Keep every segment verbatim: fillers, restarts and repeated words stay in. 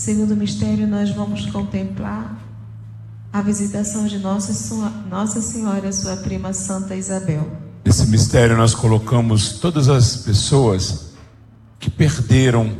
Segundo mistério, nós vamos contemplar a visitação de Nossa, Nossa Senhora, sua prima Santa Isabel. Nesse mistério nós colocamos todas as pessoas que perderam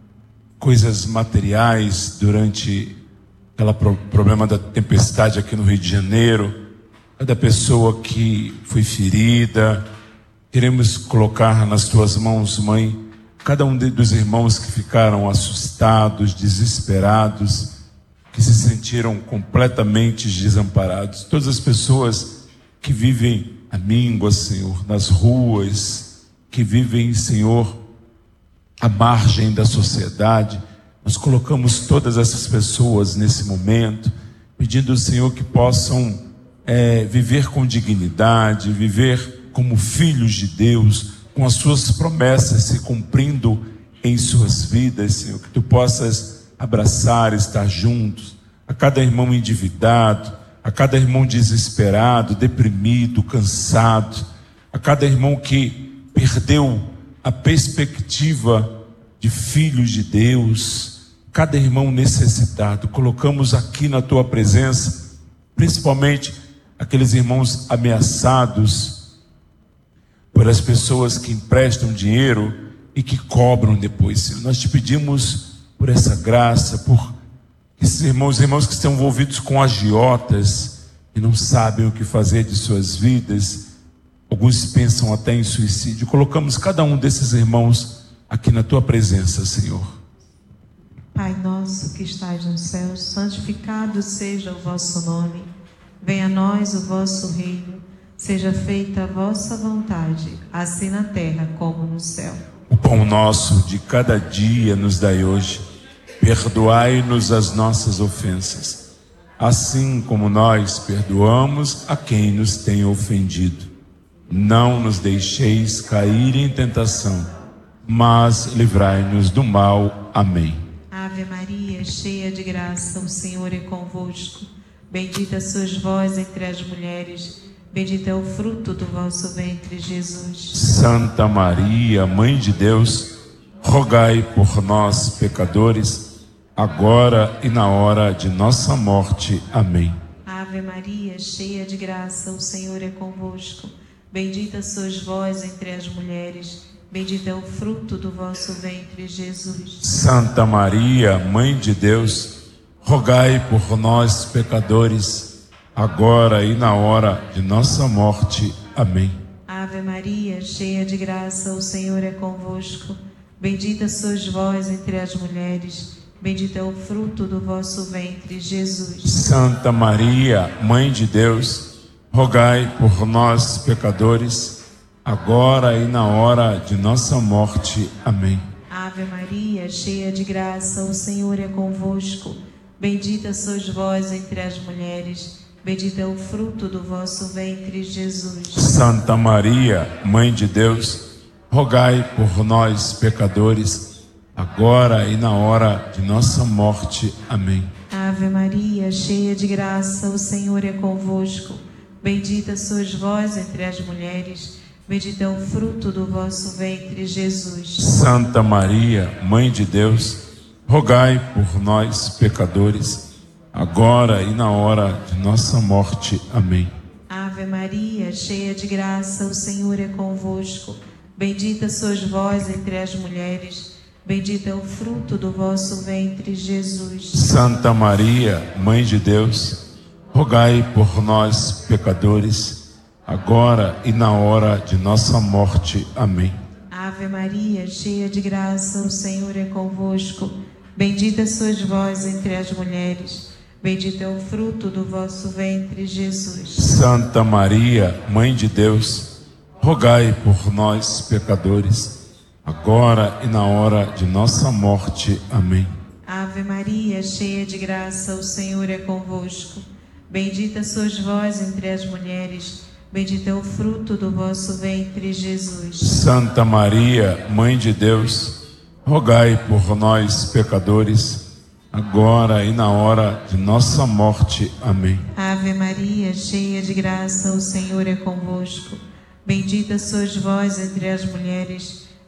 coisas materiais durante aquele pro- problema da tempestade aqui no Rio de Janeiro, cada pessoa que foi ferida. Queremos colocar nas tuas mãos, Mãe, cada um de- dos irmãos que ficaram assustados, desesperados, que se sentiram completamente desamparados. Todas as pessoas que vivem à míngua, Senhor, nas ruas, que vivem, Senhor, à margem da sociedade. Nós colocamos todas essas pessoas nesse momento, pedindo ao Senhor que possam é, viver com dignidade, viver como filhos de Deus, com as suas promessas se cumprindo em suas vidas, Senhor, que Tu possas abraçar, estar juntos, a cada irmão endividado, a cada irmão desesperado, deprimido, cansado, a cada irmão que perdeu a perspectiva de filhos de Deus, cada irmão necessitado. Colocamos aqui na Tua presença, principalmente aqueles irmãos ameaçados pelas pessoas que emprestam dinheiro e que cobram depois, Senhor. Nós te pedimos por essa graça, por esses irmãos, irmãos que estão envolvidos com agiotas e não sabem o que fazer de suas vidas. Alguns pensam até em suicídio. Colocamos cada um desses irmãos aqui na Tua presença, Senhor. Pai nosso que estais nos céus, santificado seja o vosso nome. Venha a nós o vosso reino. Seja feita a vossa vontade, assim na terra como no céu. O pão nosso de cada dia nos dai hoje. Perdoai-nos as nossas ofensas, assim como nós perdoamos a quem nos tem ofendido. Não nos deixeis cair em tentação, mas livrai-nos do mal. Amém. Ave Maria, cheia de graça, o Senhor é convosco. Bendita sois vós entre as mulheres. Bendito é o fruto do vosso ventre, Jesus. Santa Maria, Mãe de Deus, rogai por nós, pecadores, agora e na hora de nossa morte. Amém. Ave Maria, cheia de graça, o Senhor é convosco. Bendita sois vós entre as mulheres. Bendito é o fruto do vosso ventre, Jesus. Santa Maria, Mãe de Deus, rogai por nós, pecadores, agora e na hora de nossa morte. Amém. Ave Maria, cheia de graça, o Senhor é convosco. Bendita sois vós entre as mulheres. Bendito é o fruto do vosso ventre, Jesus. Santa Maria, Mãe de Deus, rogai por nós, pecadores, agora e na hora de nossa morte. Amém. Ave Maria, cheia de graça, o Senhor é convosco. Bendita sois vós entre as mulheres. Bendito é o fruto do vosso ventre, Jesus. Santa Maria, Mãe de Deus, rogai por nós, pecadores, agora e na hora de nossa morte. Amém. Ave Maria, cheia de graça, o Senhor é convosco. Bendita sois vós entre as mulheres. Bendito é o fruto do vosso ventre, Jesus. Santa Maria, Mãe de Deus, rogai por nós, pecadores, agora e na hora de nossa morte. Amém. Ave Maria, cheia de graça, o Senhor é convosco. Bendita sois vós entre as mulheres. Bendito é o fruto do vosso ventre, Jesus. Santa Maria, Mãe de Deus, rogai por nós, pecadores, agora e na hora de nossa morte. Amém. Ave Maria, cheia de graça, o Senhor é convosco. Bendita sois vós entre as mulheres. Bendito é o fruto do vosso ventre, Jesus. Santa Maria, Mãe de Deus, rogai por nós, pecadores, agora e na hora de nossa morte. Amém. Ave Maria, cheia de graça, o Senhor é convosco. Bendita sois vós entre as mulheres. Bendito é o fruto do vosso ventre, Jesus. Santa Maria, Mãe de Deus, rogai por nós, pecadores, agora e na hora de nossa morte. Amém. Ave Maria, cheia de graça, o Senhor é convosco. Bendita sois vós entre as mulheres.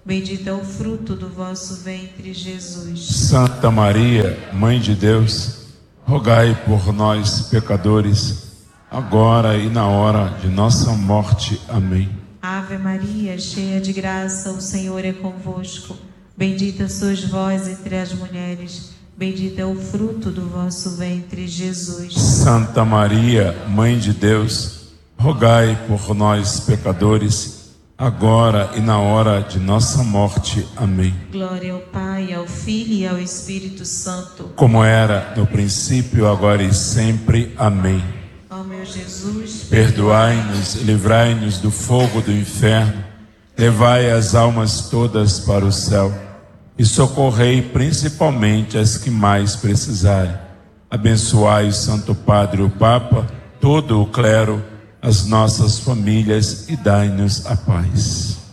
bendito é o fruto do vosso ventre, Jesus. Santa Maria, Mãe de Deus, rogai por nós, pecadores, agora e na hora de nossa morte. Amém. Ave Maria, cheia de graça, o Senhor é convosco. Bendita sois vós entre as mulheres, bendito é o fruto do vosso ventre, Jesus. Santa Maria, Mãe de Deus, rogai por nós, pecadores, agora e na hora de nossa morte. Amém. Glória ao Pai, ao Filho e ao Espírito Santo. Como era no princípio, agora e sempre. Amém. Ó meu Jesus, Perdoai-nos e livrai-nos do fogo do inferno, levai as almas todas para o céu e socorrei principalmente as que mais precisarem. Abençoai o Santo Padre, o Papa, todo o clero, as nossas famílias e dai-nos a paz.